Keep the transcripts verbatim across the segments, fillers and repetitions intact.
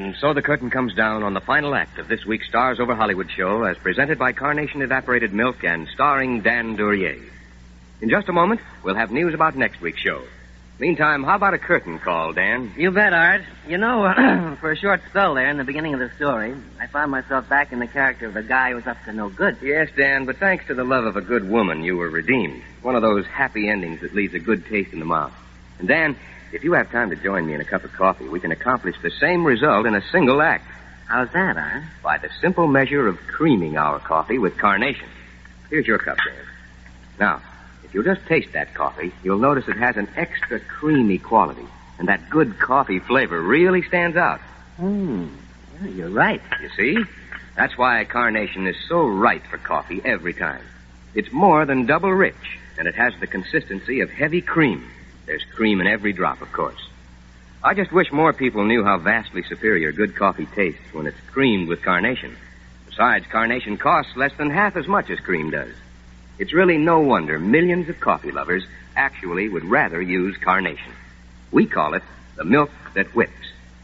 And so the curtain comes down on the final act of this week's Stars Over Hollywood show as presented by Carnation Evaporated Milk and starring Dan Duryea. In just a moment, we'll have news about next week's show. Meantime, how about a curtain call, Dan? You bet, Art. You know, uh, for a short spell there in the beginning of the story, I found myself back in the character of the guy who was up to no good. Yes, Dan, but thanks to the love of a good woman, you were redeemed. One of those happy endings that leaves a good taste in the mouth. And Dan, if you have time to join me in a cup of coffee, we can accomplish the same result in a single act. How's that, Art? By the simple measure of creaming our coffee with Carnation. Here's your cup, Dan. Now, if you'll just taste that coffee, you'll notice it has an extra creamy quality. And that good coffee flavor really stands out. Hmm. Yeah, you're right. You see? That's why Carnation is so right for coffee every time. It's more than double rich, and it has the consistency of heavy cream. There's cream in every drop, of course. I just wish more people knew how vastly superior good coffee tastes when it's creamed with Carnation. Besides, Carnation costs less than half as much as cream does. It's really no wonder millions of coffee lovers actually would rather use Carnation. We call it the milk that whips.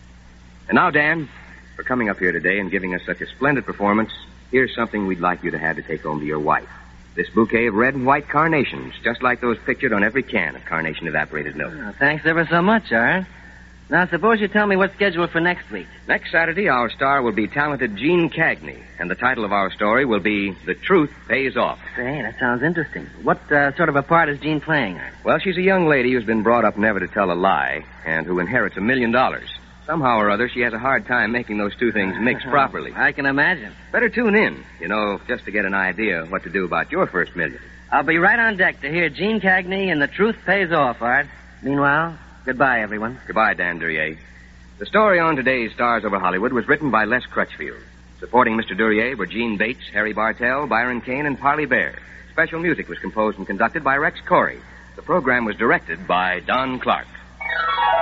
And now, Dan, for coming up here today and giving us such a splendid performance, here's something we'd like you to have to take home to your wife. This bouquet of red and white carnations, just like those pictured on every can of Carnation Evaporated Milk. Oh, thanks ever so much, Art. Now, suppose you tell me what's scheduled for next week. Next Saturday, our star will be talented Gene Cagney, and the title of our story will be The Truth Pays Off. Say, that sounds interesting. What uh, sort of a part is Gene playing, Art? Well, she's a young lady who's been brought up never to tell a lie, and who inherits a million dollars. Somehow or other, she has a hard time making those two things mix properly. I can imagine. Better tune in, you know, just to get an idea of what to do about your first million. I'll be right on deck to hear Gene Cagney and The Truth Pays Off, Art. Meanwhile, goodbye, everyone. Goodbye, Dan Duryea. The story on today's Stars Over Hollywood was written by Les Crutchfield. Supporting Mister Duryea were Gene Bates, Harry Bartell, Byron Kane, and Parley Bear. Special music was composed and conducted by Rex Corey. The program was directed by Don Clark.